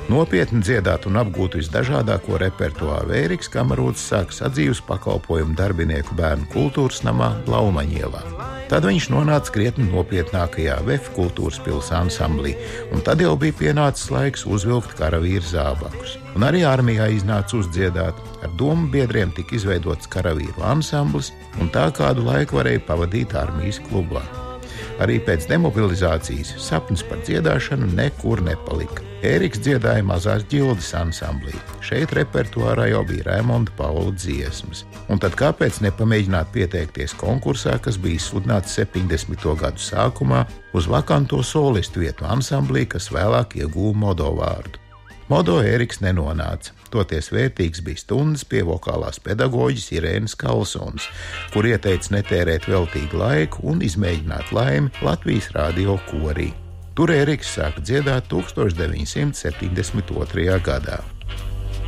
Nopietni dziedāt un apgūt visdažādāko repertuāru Ēriks Kamarūds sāk sadzīves pakalpojumu darbinieku bērnu kultūras namā Blaumaņielā. Tad viņš nonāca krietni nopietnākajā VF kultūras pils ansamblī, un tad jau bija pienācis laiks uzvilkt karavīru zābakus. Un arī armijā iznāca uzdziedāt. Ar domu biedriem tika izveidots karavīru ansamblis, un tā kādu laiku varēja pavadīt armijas klubā. Arī pēc demobilizācijas sapnis par dziedāšanu nekur nepalika. Ēriks dziedāja Mazās ģildes ansamblī. Šeit repertuārā jau bija Raimonda Paula dziesmas. Un tad kāpēc nepamēģināt pieteikties konkursā, kas bija izsludināts 70. gadu sākumā uz vakanto solistu vietu ansamblī, kas vēlāk ieguva Modo vārdu. Modo Ēriks nenonāca. Toties vērtīgs bija stundas pie vokālās pedagoģes Irēnas Kalsonas, kur ieteica netērēt veltīgu laiku un izmēģināt laimi Latvijas radio korī. Tur Ēriks sāka dziedāt 1972. gadā.